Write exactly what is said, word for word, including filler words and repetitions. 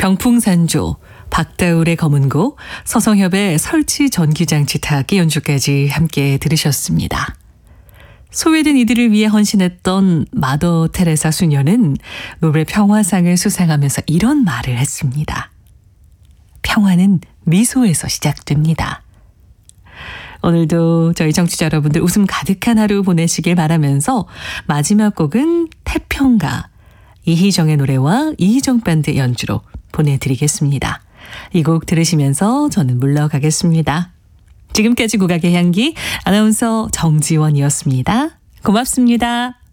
병풍산조, 박다울의 검은고, 서성협의 설치 전기장치 타기 연주까지 함께 들으셨습니다. 소외된 이들을 위해 헌신했던 마더 테레사 수녀는 노벨 평화상을 수상하면서 이런 말을 했습니다. 평화는 미소에서 시작됩니다. 오늘도 저희 청취자 여러분들 웃음 가득한 하루 보내시길 바라면서 마지막 곡은 태평가, 이희정의 노래와 이희정 밴드 연주로 보내드리겠습니다. 이 곡 들으시면서 저는 물러가겠습니다. 지금까지 국악의 향기 아나운서 정지원이었습니다. 고맙습니다.